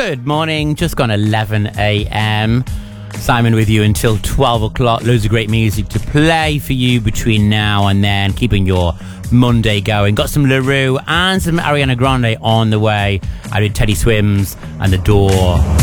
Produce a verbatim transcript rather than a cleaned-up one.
Good morning, just gone eleven a.m. Simon with you until twelve o'clock. Loads of great music to play for you between now and then, keeping your Monday going. Got some LaRue and some Ariana Grande on the way. I did Teddy Swims and The Door.